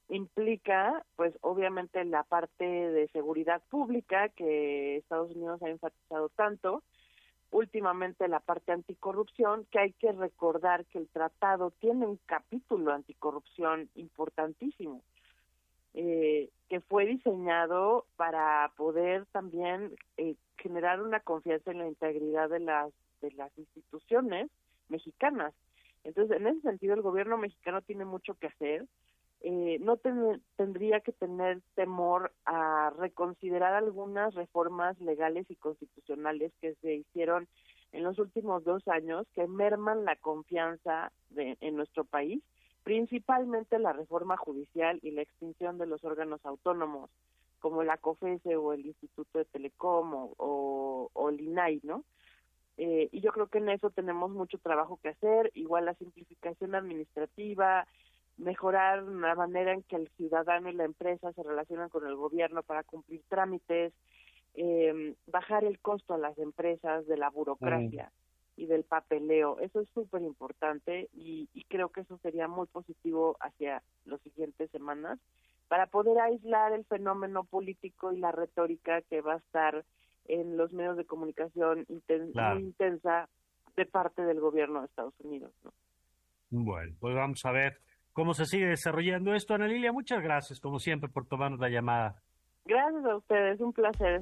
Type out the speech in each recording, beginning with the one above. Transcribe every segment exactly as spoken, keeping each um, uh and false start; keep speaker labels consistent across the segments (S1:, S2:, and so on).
S1: implica, pues obviamente la parte de seguridad pública que Estados Unidos ha enfatizado tanto, últimamente la parte anticorrupción, que hay que recordar que el tratado tiene un capítulo anticorrupción importantísimo, eh, que fue diseñado para poder también eh, generar una confianza en la integridad de las de las instituciones mexicanas. Entonces, en ese sentido, el gobierno mexicano tiene mucho que hacer. Eh, no ten, tendría que tener temor a reconsiderar algunas reformas legales y constitucionales que se hicieron en los últimos dos años, que merman la confianza de, en nuestro país, principalmente la reforma judicial y la extinción de los órganos autónomos, como la COFESE o el Instituto de Telecom o, o, o el I N A I, ¿no? Eh, y yo creo que en eso tenemos mucho trabajo que hacer, igual la simplificación administrativa, mejorar la manera en que el ciudadano y la empresa se relacionan con el gobierno para cumplir trámites, eh, bajar el costo a las empresas de la burocracia mm. y del papeleo. Eso es súper importante y, y creo que eso sería muy positivo hacia las siguientes semanas para poder aislar el fenómeno político y la retórica que va a estar en los medios de comunicación inten- claro. muy intensa de parte del gobierno de Estados Unidos, ¿no?
S2: Bueno, pues vamos a ver cómo se sigue desarrollando esto. Ana Lilia, muchas gracias, como siempre, por tomarnos la llamada.
S1: Gracias a ustedes, un placer.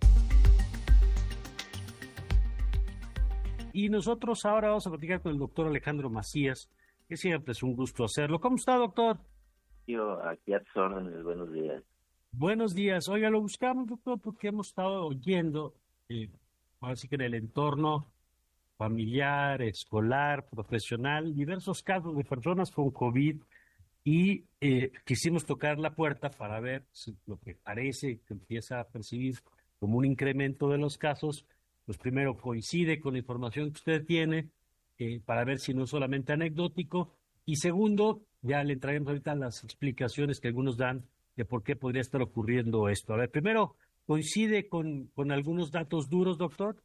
S2: Y nosotros ahora vamos a platicar con el doctor Alejandro Macías, que siempre es un gusto hacerlo. ¿Cómo está, doctor?
S3: Yo, aquí a tus órdenes, buenos días.
S2: Buenos días. Oiga, lo buscamos, doctor, porque hemos estado oyendo, eh, así que en el entorno familiar, escolar, profesional, diversos casos de personas con COVID y eh, quisimos tocar la puerta para ver si lo que parece que empieza a percibir como un incremento de los casos, pues primero coincide con la información que usted tiene eh, para ver si no es solamente anecdótico y segundo, ya le entraremos ahorita las explicaciones que algunos dan de por qué podría estar ocurriendo esto. A ver, primero, ¿coincide con, con algunos datos duros, doctor?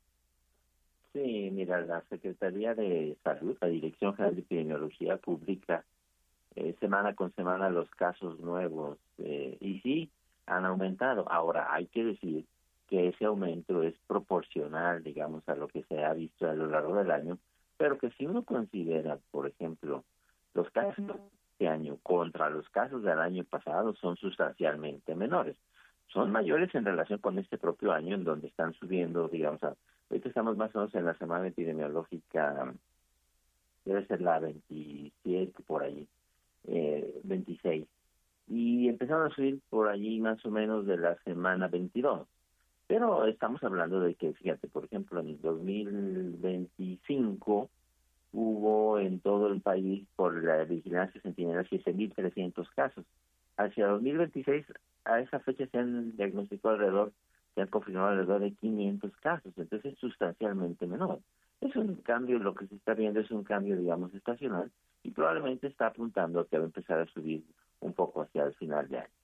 S3: Sí, mira, la Secretaría de Salud, la Dirección General de Epidemiología publica eh, semana con semana los casos nuevos eh, y sí, han aumentado. Ahora, hay que decir que ese aumento es proporcional, digamos, a lo que se ha visto a lo largo del año, pero que si uno considera, por ejemplo, los casos de este año contra los casos del año pasado son sustancialmente menores. Son mayores en relación con este propio año, en donde están subiendo, digamos, a, ahorita estamos más o menos en la semana epidemiológica, debe ser la veintisiete por ahí, eh, veintiséis, y empezaron a subir por allí más o menos de la semana veintidós. Pero estamos hablando de que, fíjate, por ejemplo, en el dos mil veinticinco hubo en todo el país por la vigilancia centinela siete mil trescientos casos. Hacia dos mil veintiséis, a esa fecha se han diagnosticado alrededor, se han confirmado alrededor de quinientos casos, entonces es sustancialmente menor. Es un cambio, lo que se está viendo es un cambio, digamos, estacional, y probablemente está apuntando a que va a empezar a subir un poco hacia el final de año.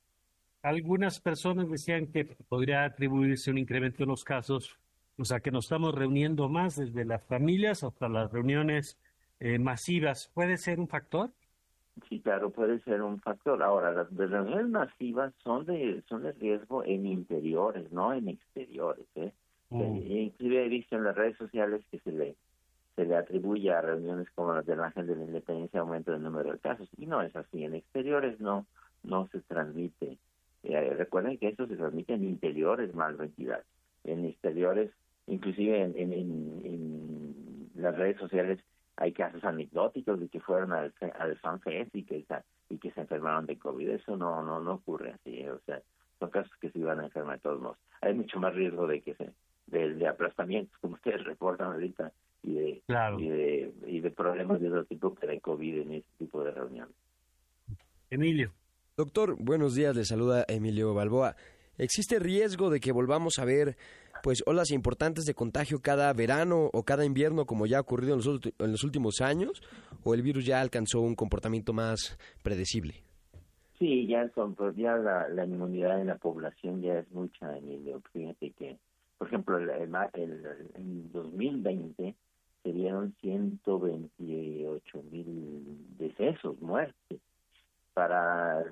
S2: Algunas personas decían que podría atribuirse un incremento en los casos, o sea, que nos estamos reuniendo más desde las familias hasta las reuniones eh, masivas. ¿Puede ser un factor?
S3: Sí, claro, puede ser un factor. Ahora, las reuniones masivas son de son de riesgo en interiores, no en exteriores, ¿eh? Mm. Eh, inclusive he visto en las redes sociales que se le se le atribuye a reuniones como las del Ángel de la Independencia aumento del número de casos, y no es así. En exteriores no no se transmite. Eh, recuerden que esto se transmite en interiores mal ventilados. En exteriores, inclusive en, en, en, en las redes sociales, hay casos anecdóticos de que fueron al, al FanFest y que y que se enfermaron de COVID. Eso no no no ocurre así, ¿eh? O sea, son casos que se iban a enfermar de todos modos. Hay mucho más riesgo de que se de, de aplastamientos, como ustedes reportan ahorita, y de, claro. y de y de problemas de otro tipo que de COVID en ese tipo de reuniones.
S2: Emilio.
S4: Doctor, buenos días, le saluda Emilio Balboa. ¿Existe riesgo de que volvamos a ver pues olas importantes de contagio cada verano o cada invierno como ya ha ocurrido en los, ulti- en los últimos años? ¿O el virus ya alcanzó un comportamiento más predecible?
S3: Sí, ya, son, pues ya la, la inmunidad en la población ya es mucha, Emilio. Fíjate que, por ejemplo, el, el, el, en dos mil veinte se dieron ciento veintiocho mil decesos, muertes. Para